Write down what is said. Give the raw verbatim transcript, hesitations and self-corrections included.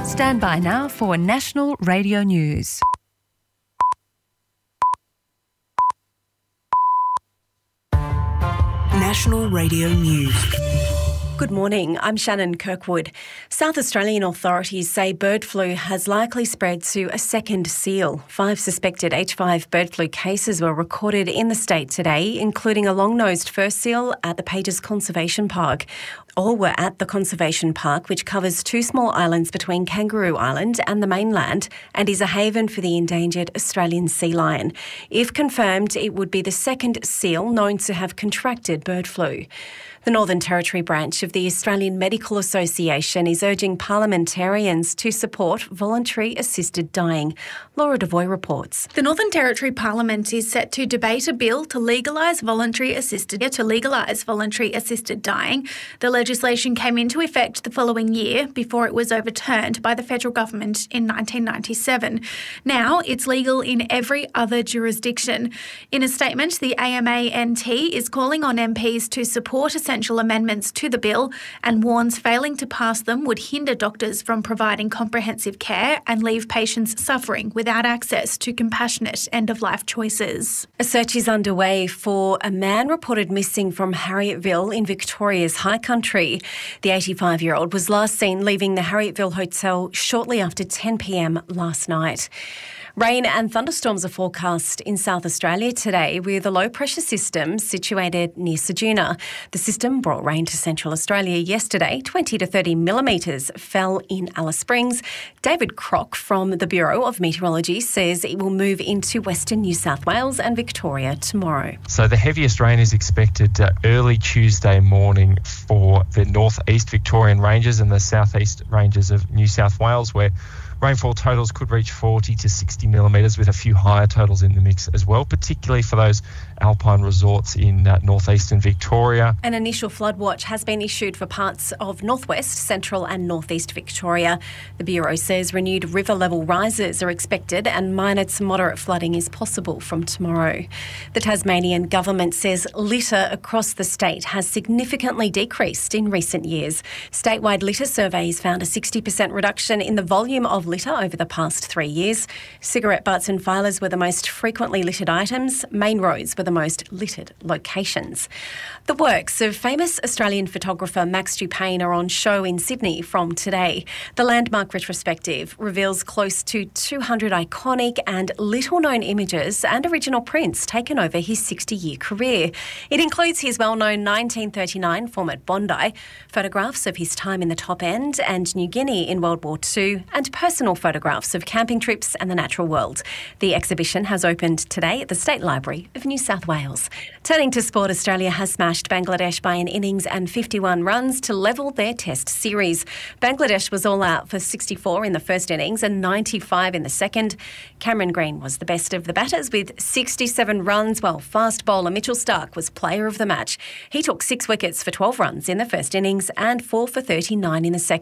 Stand by now for National Radio News. National Radio News. Good morning, I'm Shannon Kirkwood. South Australian authorities say bird flu has likely spread to a second seal. Five suspected H five bird flu cases were recorded in the state today, including a long-nosed fur seal at the Pages Conservation Park. All were at the Conservation Park, which covers two small islands between Kangaroo Island and the mainland and is a haven for the endangered Australian sea lion. If confirmed, it would be the second seal known to have contracted bird flu. The Northern Territory branch of the Australian Medical Association is urging parliamentarians to support voluntary assisted dying. Laura Devoy reports. The Northern Territory Parliament is set to debate a bill to legalise voluntary assisted to legalise voluntary assisted dying. The legislation came into effect the following year before it was overturned by the federal government in nineteen ninety-seven. Now it's legal in every other jurisdiction. In a statement, the A M A N T is calling on M Ps to support essential amendments to the bill and warns failing to pass them would hinder doctors from providing comprehensive care and leave patients suffering without access to compassionate end-of-life choices. A search is underway for a man reported missing from Harrietville in Victoria's High Country. The eighty-five-year-old was last seen leaving the Harrietville Hotel shortly after ten p m last night. Rain and thunderstorms are forecast in South Australia today with a low-pressure system situated near Ceduna. The system brought rain to Central Australia yesterday. twenty to thirty millimetres fell in Alice Springs. David Crock from the Bureau of Meteorology says it will move into Western New South Wales and Victoria tomorrow. So the heaviest rain is expected uh, early Tuesday morning for the northeast Victorian ranges and the southeast ranges of New South Wales, where rainfall totals could reach forty to sixty millimetres, with a few higher totals in the mix as well, particularly for those alpine resorts in uh, northeastern Victoria. An initial flood watch has been issued for parts of northwest, central and northeast Victoria. The Bureau says renewed river level rises are expected and minor to moderate flooding is possible from tomorrow. The Tasmanian government says litter across the state has significantly decreased in recent years. Statewide litter surveys found a sixty percent reduction in the volume of litter over the past three years. Cigarette butts and filers were the most frequently littered items. Main roads were the most littered locations. The works of famous Australian photographer Max Dupain are on show in Sydney from today. The landmark retrospective reveals close to two hundred iconic and little-known images and original prints taken over his sixty-year career. It includes his well-known nineteen thirty-nine form at Bondi, photographs of his time in the Top End and New Guinea in World War Two, and personal photographs of camping trips and the natural world. The exhibition has opened today at the State Library of New South Wales. Turning to sport, Australia has smashed Bangladesh by an innings and fifty-one runs to level their Test series. Bangladesh was all out for sixty-four in the first innings and ninety-five in the second. Cameron Green was the best of the batters with sixty-seven runs, while fast bowler Mitchell Starc was player of the match. He took six wickets for twelve runs in the first innings and four for thirty-nine in the second.